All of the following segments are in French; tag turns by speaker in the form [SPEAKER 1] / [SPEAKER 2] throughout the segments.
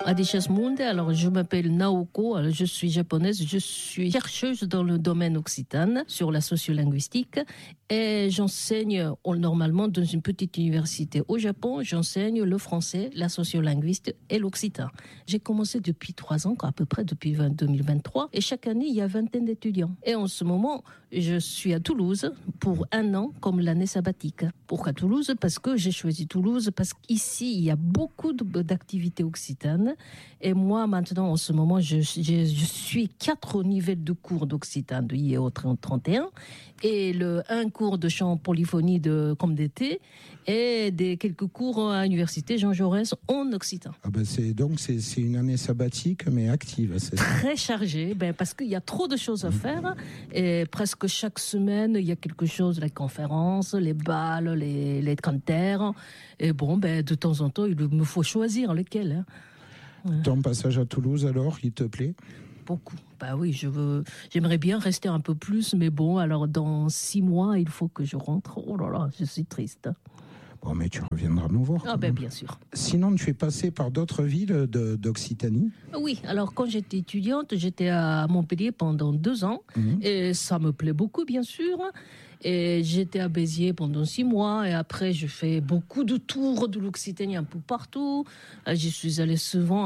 [SPEAKER 1] à Richesse Monde. Alors, je m'appelle Naoko, alors, je suis japonaise, je suis chercheuse dans le domaine occitan sur la sociolinguistique et j'enseigne normalement dans une petite université au Japon, j'enseigne le français, la sociolinguiste et l'occitan. J'ai commencé depuis 3 ans, à peu près depuis 2023, et chaque année, il y a 20 d'étudiants. Et en ce moment, je suis à Toulouse pour 1 an, comme l'année sabbatique. Pourquoi Toulouse? Parce que j'ai choisi Toulouse, parce qu'ici, il y a beaucoup d'activités occitanes. Et moi, maintenant, en ce moment, je suis 4 niveaux de cours d'occitan de IEO 31 et un cours de chant polyphonie comme d'été et quelques cours à l'université Jean Jaurès en occitan.
[SPEAKER 2] Ah ben c'est une année sabbatique mais active. C'est ça.
[SPEAKER 1] Très chargée, parce qu'il y a trop de choses à faire et presque chaque semaine il y a quelque chose, les conférences, les bals, les cantaires et de temps en temps il me faut choisir lequel.
[SPEAKER 2] Ton passage à Toulouse alors, il te plaît?
[SPEAKER 1] Beaucoup. Oui, j'aimerais bien rester un peu plus, mais alors dans 6 mois, il faut que je rentre. Oh là là, je suis triste.
[SPEAKER 2] Bon, mais tu reviendras nous voir.
[SPEAKER 1] Bien sûr.
[SPEAKER 2] Sinon, tu es passé par d'autres villes d'Occitanie?
[SPEAKER 1] Oui, alors quand j'étais étudiante, j'étais à Montpellier pendant 2 ans, et ça me plaît beaucoup, bien sûr. Et j'étais à Béziers pendant 6 mois, et après, je fais beaucoup de tours de l'Occitanie un peu partout. J'allais souvent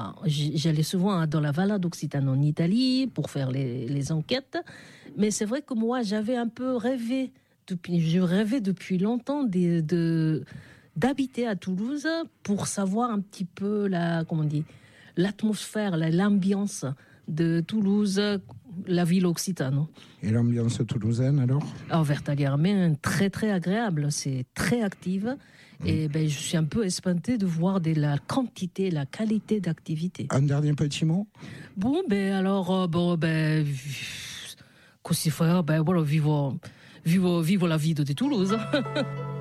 [SPEAKER 1] dans la Vallée d'Occitanie en Italie pour faire les enquêtes. Mais c'est vrai que moi, j'avais un peu rêvé. Je rêvais depuis longtemps d'habiter à Toulouse pour savoir un petit peu l'atmosphère, l'ambiance de Toulouse, la ville occitane.
[SPEAKER 2] Et l'ambiance toulousaine alors?
[SPEAKER 1] Vertaguermin, très très agréable, c'est très active. Et je suis un peu espantée de voir la quantité, la qualité d'activité.
[SPEAKER 2] Un dernier petit mot?
[SPEAKER 1] Qu'est-ce qu'il faut faire? Vive la vie de Toulouse.